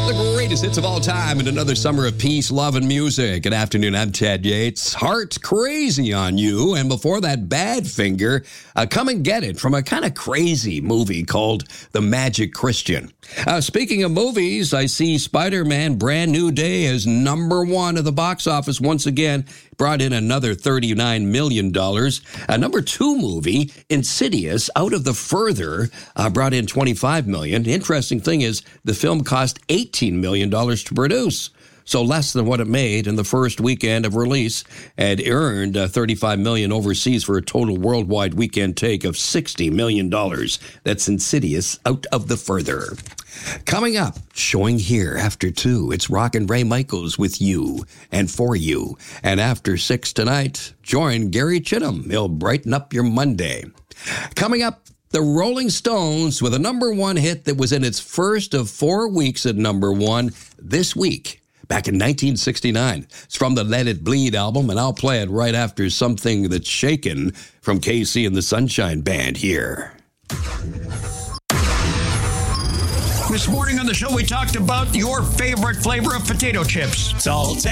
The greatest hits of all time and another summer of peace, love, and music. Good afternoon, I'm Ted Yates. Heart Crazy on You. And before that, Badfinger, Come and Get It from a kind of crazy movie called The Magic Christian. Speaking of movies, I see Spider-Man Brand New Day as number one at the box office once again. Brought in another $39 million. A number two movie, Insidious, Out of the Further, brought in $25 million. Interesting thing is the film cost $18 million to produce. So less than what it made in the first weekend of release, and earned $35 million overseas for a total worldwide weekend take of $60 million. That's Insidious, Out of the Further. Coming up, showing here after 2, it's Rockin' Ray Michaels with you and for you. And after 6 tonight, join Gary Chittum. He'll brighten up your Monday. Coming up, the Rolling Stones with a number one hit that was in its first of 4 weeks at number one this week. Back in 1969. It's from the Let It Bleed album, and I'll play it right after Something That's Shaken from KC and the Sunshine Band here. This morning on the show, we talked about your favorite flavor of potato chips. Salt